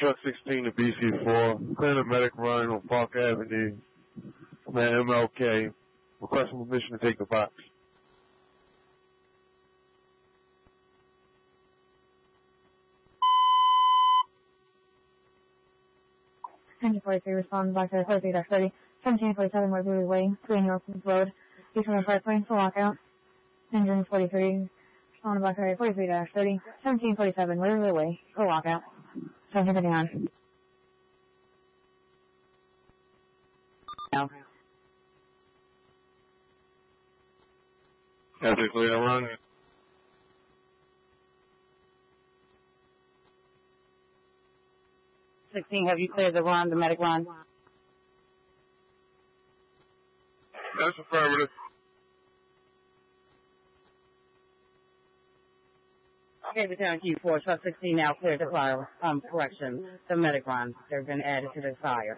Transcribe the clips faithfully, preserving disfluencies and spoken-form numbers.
Truck sixteen to B C four, clearing a medic run on Park Avenue from that M L K. Requesting permission to take the box. ten forty-three respond back to forty-three thirty. seventeen forty-seven Waverly Way, Green York Road, East River Park Lane for lockout. Engine forty-three, respond back to forty-three thirty. seventeen forty-seven Waverly Way for lockout. seventeen fifty-nine. Now. Have they clear run? sixteen, have you cleared the run, the medic run? That's affirmative. Okay, Lieutenant Q four, Truck sixteen now cleared the fire, um, correction, the medic run. They've been added to the fire.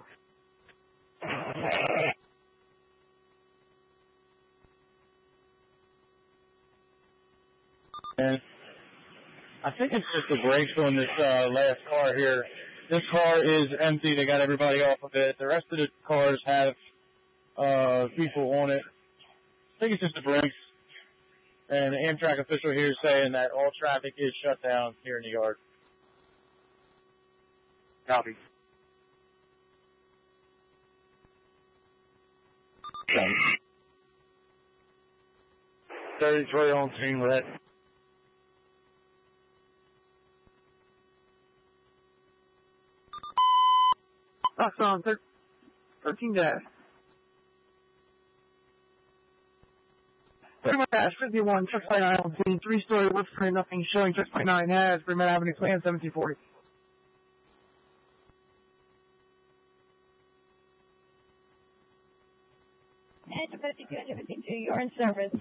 And I think it's just the brakes on this uh, last car here. This car is empty. They got everybody off of it. The rest of the cars have uh, people on it. I think it's just the brakes. And the Amtrak official here is saying that all traffic is shut down here in the yard. Copy. thirty-three on scene, red. That's on thirteen dash. thirty-one dash fifty-one, truck by nine on scene, three-story wood frame, nothing showing, truck by nine has, Fremont Avenue, plan seventeen forty. Engine fifty-two, engine fifty-two, you're in service.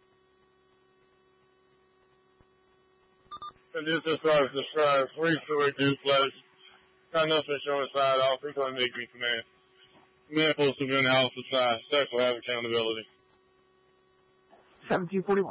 And this is uh, described three-story duplex. Got nothing showing side off. Three hundred degree command. Command supposed to be in the house beside. Staff will have accountability. seventeen forty-one.